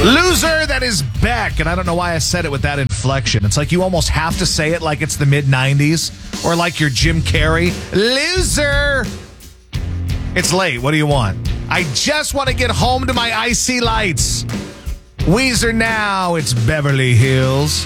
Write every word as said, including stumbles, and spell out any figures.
Loser, that is back. And I don't know why I said it with that inflection. It's like you almost have to say it like it's the mid nineties or like you're Jim Carrey. Loser. It's late. What do you want? I just want to get home to my icy lights. Weezer now. It's Beverly Hills.